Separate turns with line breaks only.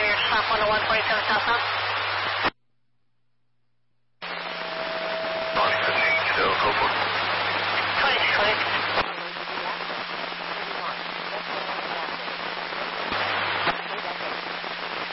carrier, stop 101.47 southbound.
On 15, Coburg.
26,